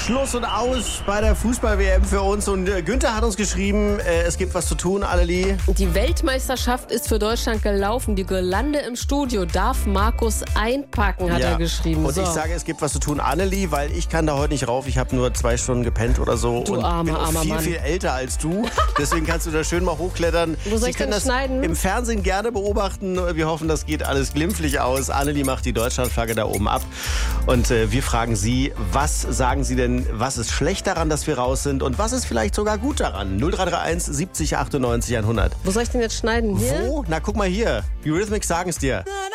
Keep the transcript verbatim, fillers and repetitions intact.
Schluss und aus bei der Fußball-W M für uns. Und äh, Günther hat uns geschrieben, äh, es gibt was zu tun, Anneli. Die Weltmeisterschaft ist für Deutschland gelaufen. Die Girlande im Studio darf Markus einpacken, hat ja. er geschrieben. Und so. ich sage, es gibt was zu tun, Anneli, weil ich kann da heute nicht rauf. Ich habe nur zwei Stunden gepennt oder so. Du und armer, bin auch armer viel, Mann. viel älter als du. Deswegen kannst du da schön mal hochklettern. Wo soll Sie ich können denn das schneiden? im Fernsehen gerne beobachten. Wir hoffen, das geht alles glimpflich aus. Anneli macht die Deutschlandflagge da oben ab. Und äh, wir fragen Sie, was sagen Sie denn, was ist schlecht daran, dass wir raus sind? Und was ist vielleicht sogar gut daran? null drei drei eins siebzig achtundneunzig hundert. Wo soll ich denn jetzt schneiden? Hier? Wo? Na, guck mal hier. Die Eurythmics sagen es dir.